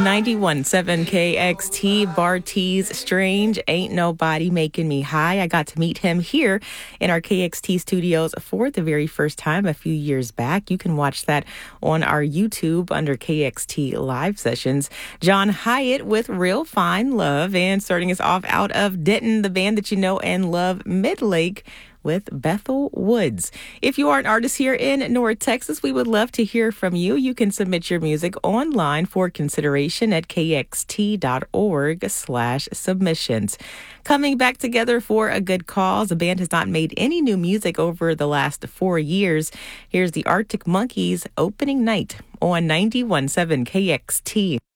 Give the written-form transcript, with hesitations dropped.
91.7 KXT, Bartees Strange, Ain't Nobody Making Me High. I got to meet him here in our KXT studios for the very first time a few years back. You can watch that on our YouTube under KXT Live Sessions. John Hiatt with Real Fine Love, and starting us off out of Denton, the band that you know and love, Midlake, with Bethel Woods. If you are an artist here in North Texas, we would love to hear from you. You can submit your music online for consideration at kxt.org/submissions. Coming back together for a good cause. The band has not made any new music over the last 4 years. Here's the Arctic Monkeys opening night on 91.7 KXT.